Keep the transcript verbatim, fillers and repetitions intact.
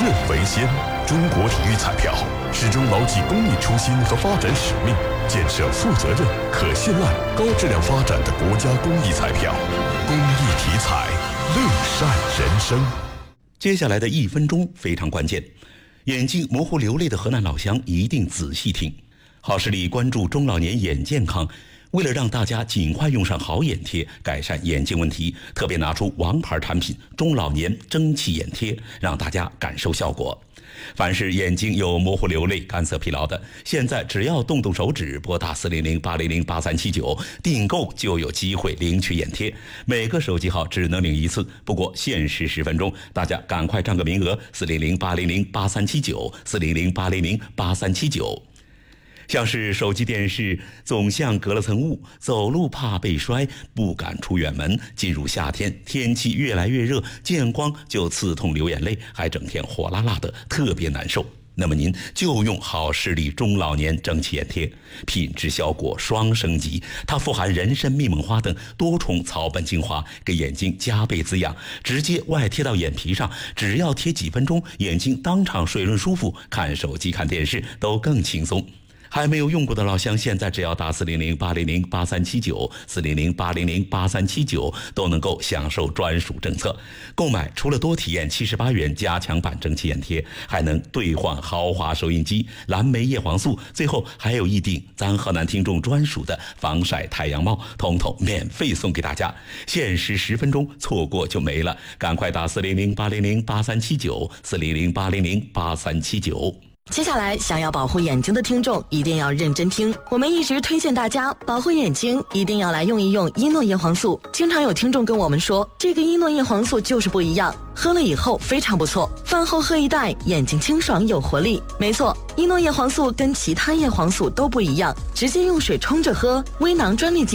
任为先。中国体育彩票始终牢记公益初心和发展使命，建设负责任、可信赖、高质量发展的国家公益彩票。公益体彩，乐善人生。 接下来的一分钟非常关键，眼睛模糊流泪的河南老乡一定仔细听。好视力关注中老年眼健康，为了让大家尽快用上好眼贴，改善眼睛问题，特别拿出王牌产品中老年蒸汽眼贴，让大家感受效果。凡是眼睛有模糊流泪、干涩疲劳的，现在只要动动手指，拨打四零零八零零八三七九订购，就有机会领取眼贴。每个手机号只能领一次，不过限时十分钟，大家赶快占个名额。四零零八零零八三七九，四零零八零零八三七九。像是手机电视总像隔了层雾，走路怕被摔，不敢出远门。进入夏天，天气越来越热，见光就刺痛流眼泪，还整天火辣辣的，特别难受。那么您就用好视力中老年蒸汽眼贴，品质效果双升级，它富含人参、蜜蒙花等多重草本精华，给眼睛加倍滋养，直接外贴到眼皮上，只要贴几分钟，眼睛当场水润舒服，看手机看电视都更轻松。还没有用过的老乡，现在只要打四零零八零零八三七九，四零零八零零八三七九，都能够享受专属政策。购买除了多体验七十八元加强版蒸汽眼贴，还能兑换豪华收音机、蓝莓叶黄素，最后还有一顶咱河南听众专属的防晒太阳帽，统统免费送给大家。限时十分钟，错过就没了，赶快打四零零八零零八三七九，四零零八零零八三七九。 接下来，想要保护眼睛的听众一定要认真听。我们一直推荐大家保护眼睛，一定要来用一用伊诺叶黄素。经常有听众跟我们说，这个伊诺叶黄素就是不一样，喝了以后非常不错，饭后喝一袋，眼睛清爽有活力。没错，伊诺叶黄素跟其他叶黄素都不一样，直接用水冲着喝，微囊专利技